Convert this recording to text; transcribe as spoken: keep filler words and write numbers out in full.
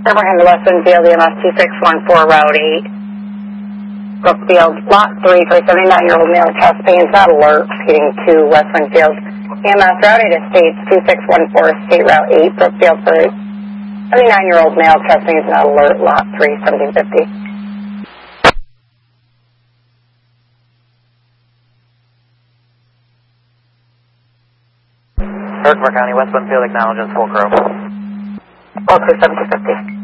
Abraham to West Winfield, E M S two six one four, Route eight. Brookfield, Lot three for a seventy-nine-year-old male with chest pains, not alert, proceeding to West Winfield. E M S Route eight Estates, two six one four, State Route eight, Brookfield for a seventy-nine-year-old male, chest pains, not alert, Lot three, seventeen fifty. Herkimer County, West Winfield acknowledges full crew. Full crew, seventeen fifty.